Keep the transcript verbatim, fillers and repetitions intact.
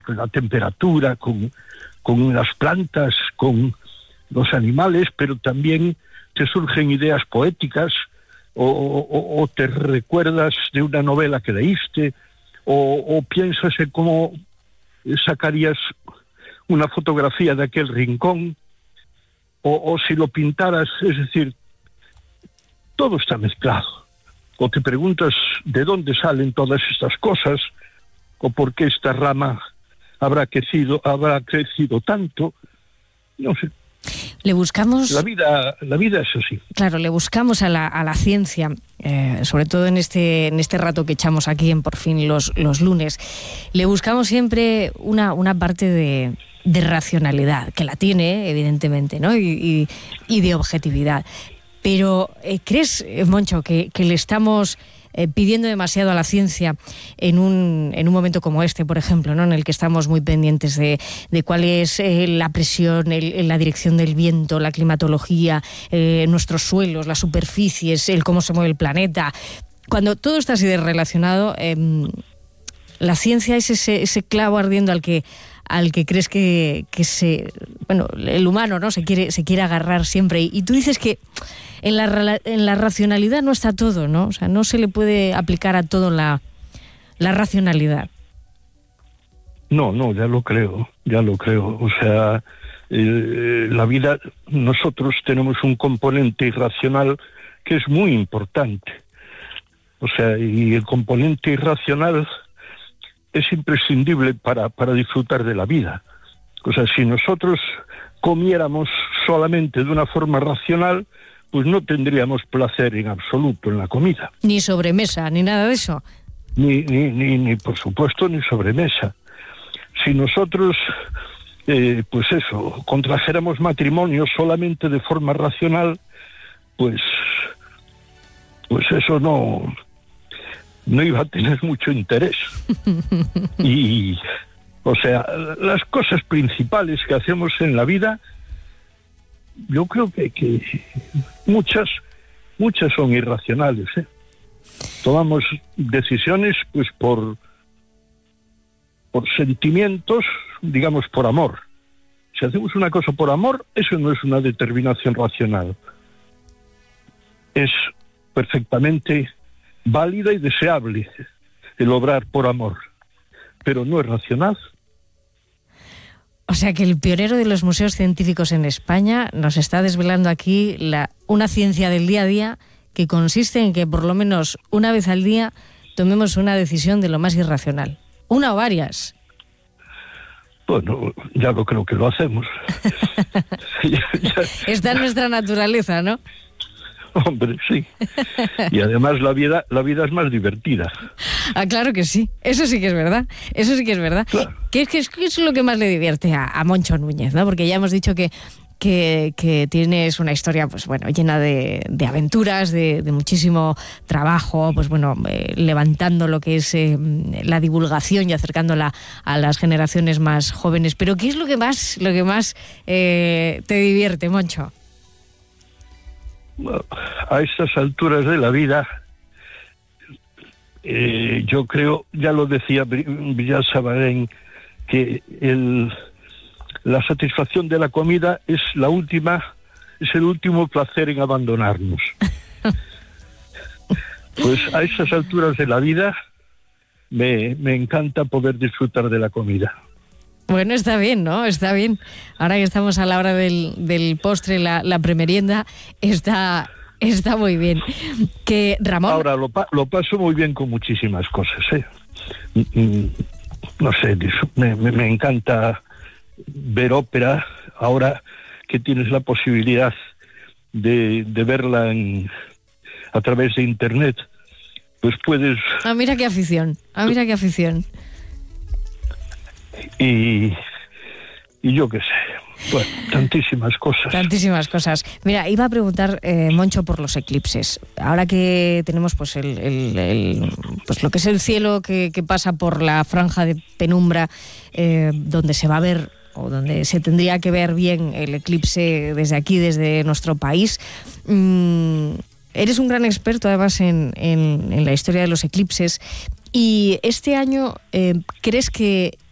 la temperatura, con, con las plantas, con los animales, pero también te surgen ideas poéticas, o, o, o te recuerdas de una novela que leíste, o, o piensas en cómo sacarías una fotografía de aquel rincón, o, o si lo pintaras, es decir, todo está mezclado. O te preguntas de dónde salen todas estas cosas, o por qué esta rama habrá crecido, habrá crecido tanto, no sé. Le buscamos... La vida, la vida es así. Claro, le buscamos a la, a la ciencia, eh, sobre todo en este, en este rato que echamos aquí en Por Fin los, los lunes, le buscamos siempre una, una parte de, de racionalidad, que la tiene, evidentemente, ¿no? Y, y, y de objetividad. Pero, eh, ¿crees, Moncho, que, que le estamos eh, pidiendo demasiado a la ciencia en un, en un momento como este, por ejemplo, ¿no? En el que estamos muy pendientes de, de cuál es eh, la presión, el, la dirección del viento, la climatología, eh, nuestros suelos, las superficies, el cómo se mueve el planeta? Cuando todo está así de relacionado, eh, la ciencia es ese, ese clavo ardiendo al que al que crees que, que se, bueno, el humano, ¿no? se quiere se quiere agarrar siempre. Y, y tú dices que en la, en la racionalidad no está todo, ¿no? O sea, no se le puede aplicar a todo la, la racionalidad. No, no, ya lo creo, ya lo creo. O sea, eh, la vida, nosotros tenemos un componente irracional que es muy importante. O sea, y el componente irracional es imprescindible para, para disfrutar de la vida. O sea, si nosotros comiéramos solamente de una forma racional, pues no tendríamos placer en absoluto en la comida. Ni sobremesa, ni nada de eso. Ni, ni, ni, ni por supuesto, ni sobremesa. Si nosotros, eh, pues eso, contrajéramos matrimonio solamente de forma racional, pues, pues eso no... no iba a tener mucho interés. Y, o sea, las cosas principales que hacemos en la vida, yo creo que, que muchas, muchas son irracionales, ¿eh? Tomamos decisiones, pues, por, por sentimientos, digamos, por amor. Si hacemos una cosa por amor, eso no es una determinación racional. Es perfectamente válida y deseable el obrar por amor, pero no es racional. O sea que el pionero de los museos científicos en España nos está desvelando aquí la, una ciencia del día a día que consiste en que por lo menos una vez al día tomemos una decisión de lo más irracional. ¿Una o varias? Bueno, ya lo creo que lo hacemos. ya, ya. Está en nuestra naturaleza, ¿no? Hombre, sí. Y además la vida, la vida es más divertida. Ah, claro que sí. Eso sí que es verdad. Eso sí que es verdad. Claro. ¿Qué, qué, qué es lo que más le divierte a, a Moncho Núñez, ¿no? Porque ya hemos dicho que, que, que tienes una historia, pues bueno, llena de, de aventuras, de, de muchísimo trabajo, pues bueno, eh, levantando lo que es eh, la divulgación y acercándola a las generaciones más jóvenes. Pero ¿qué es lo que más, lo que más eh, te divierte, Moncho? A estas alturas de la vida, eh, yo creo, ya lo decía Villar Sabarén, que el, la satisfacción de la comida es la última, es el último placer en abandonarnos. Pues a estas alturas de la vida me, me encanta poder disfrutar de la comida. Bueno, está bien, ¿no? Está bien. Ahora que estamos a la hora del, del postre, la, la premerienda, está, está muy bien. Que Ramón... Ahora, lo, lo paso muy bien con muchísimas cosas, ¿eh? No sé, me, me, me encanta ver ópera. Ahora que tienes la posibilidad de, de verla en, a través de internet, pues puedes... Ah, mira qué afición, ah, mira qué afición. Y, y yo qué sé, bueno, tantísimas cosas. Tantísimas cosas. Mira, iba a preguntar, eh, Moncho, por los eclipses. Ahora que tenemos pues el, el, el pues lo que es el cielo que, que pasa por la franja de penumbra, eh, donde se va a ver, o donde se tendría que ver bien el eclipse desde aquí, desde nuestro país. Mm, eres un gran experto, además, en, en, en la historia de los eclipses. Y este año, eh, ¿crees que